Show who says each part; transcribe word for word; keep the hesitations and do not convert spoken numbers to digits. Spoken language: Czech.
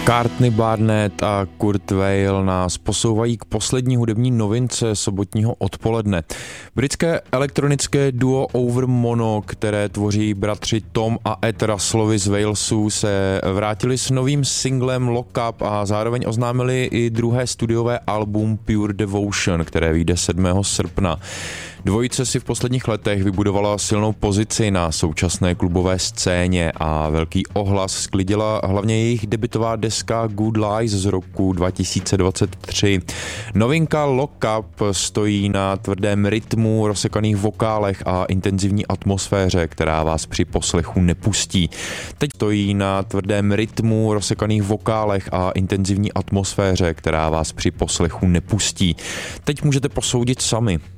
Speaker 1: McCartney, Barnett a Kurt Weill nás posouvají k poslední hudební novince sobotního odpoledne. Britské elektronické duo Over Mono, které tvoří bratři Tom a Ed Russellovi z Walesu, se vrátili s novým singlem Lock Up a zároveň oznámili i druhé studiové album Pure Devotion, které vyjde sedmého srpna. Dvojice si v posledních letech vybudovala silnou pozici na současné klubové scéně a velký ohlas sklidila hlavně jejich debutová deska Good Lies z roku dva tisíce dvacet tři. Novinka Lock Up stojí na tvrdém rytmu, rozsekaných vokálech a intenzivní atmosféře, která vás při poslechu nepustí. Teď stojí na tvrdém rytmu, rozsekaných vokálech a intenzivní atmosféře, která vás při poslechu nepustí. Teď můžete posoudit sami.